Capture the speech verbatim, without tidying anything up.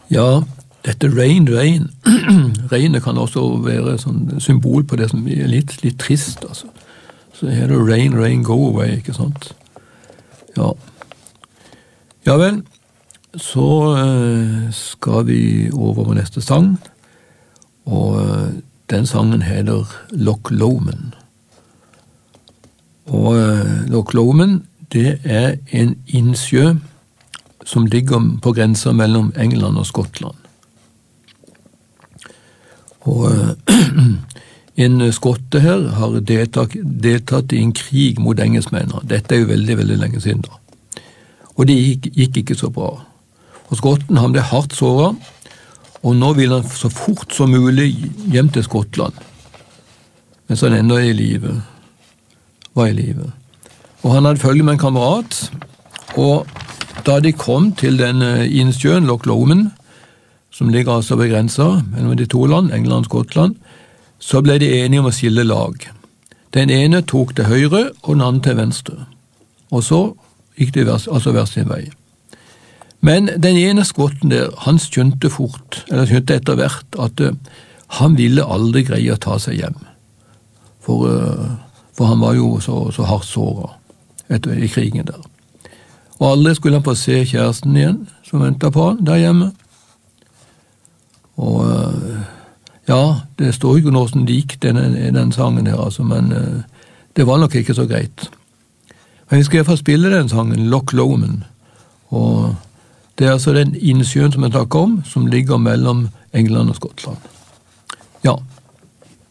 Ja, dette rain, rain. Regnet kan også være sånn symbol på det som er litt, litt trist, altså. Så her er det rain, rain, go away, ikke sant? Ja. Ja vel, så uh, skal vi over på neste sang, og uh, den sangen heter Loch Lomond. Og uh, Loch Lomond, det er en innsjø som ligger på grensen mellom England og Skottland. Og en skotte her har deltatt, deltatt i en krig mot engelskmennene. Dette er jo veldig, veldig lenge siden da. Og det gikk, gikk ikke så bra. Og skotten han ble hardt såret, og nå vil han så fort som mulig hjem til Skottland. Mens han enda er i livet. Var i livet. Og han hadde følge med en kamerat, og da de kom til den innsjøen, Loch Lomond, som ligger altså ved grensa mellom de to land, England og Skottland, så ble de enige om å skille lag. Den ene tok til høyre, og den andre til venstre. Og så gikk de altså hver sin vei. Men den ene skotten der, han skjønte fort, eller skjønte etter hvert, at uh, han ville aldri greie å ta seg hjem. For, uh, for han var jo så, så hardt såret etter, i krigen der. Og aldri skulle han få se kjæresten igjen, som ventet på han der hjemme. Og ja, det står jo noe som lik den, den sangen her, altså, men det var nok ikke så greit. Men vi skal i hvert fall spille den sangen, Loch Lomond. Og det er altså den innsjøen som jeg snakker om, som ligger mellom England og Skottland. Ja.